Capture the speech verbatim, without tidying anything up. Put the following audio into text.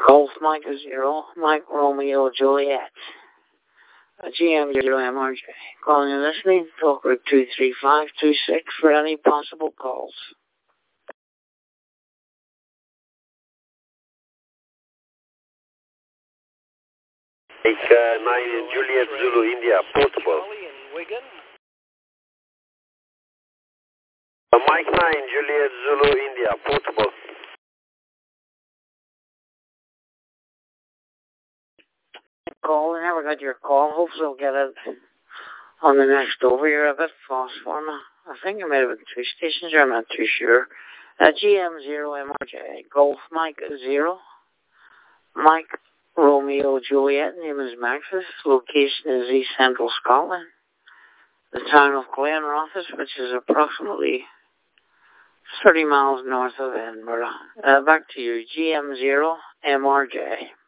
Golf Mike Zero, Mike Romeo Juliet. Uh, G M zero M R J. Calling and listening, talk group two three five two six for any possible calls. Mike uh, nine Juliet Zulu India, portable. Uh, Mike nine Juliet Zulu India, portable. Call, I never got your call. Hopefully I'll get it on the next over. You're a bit fast for me. I think it might have been two stations, I'm not too sure. Uh, G M zero M R J. Golf Mike Zero. Mike Romeo Juliet. Name is Maxis. Location is East Central Scotland. The town of Glenrothes, which is approximately thirty miles north of Edinburgh. Uh, back to you. G M zero M R J.